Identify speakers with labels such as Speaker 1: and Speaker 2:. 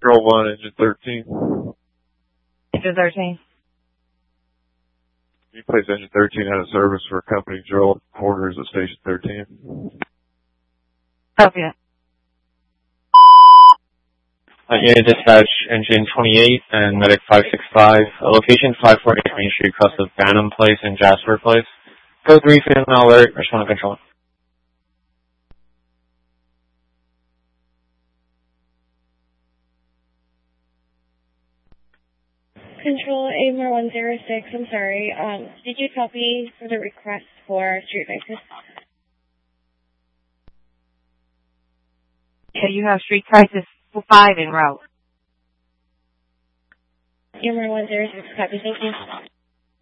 Speaker 1: Control 1, Engine 13.
Speaker 2: Engine 13.
Speaker 1: You place Engine 13 out of service for company drill quarters at Station 13.
Speaker 2: Copy that.
Speaker 3: Unit Dispatch, Engine 28 and Medic 565, location 548 Main Street, across of Banham Place and Jasper Place. Code 3, Phantom alert, respond to control.
Speaker 4: Control AMR 106, I'm sorry. Did you copy for the request for street crisis?
Speaker 2: Yeah, you have street crisis 5 en route.
Speaker 4: AMR 106, copy, thank you.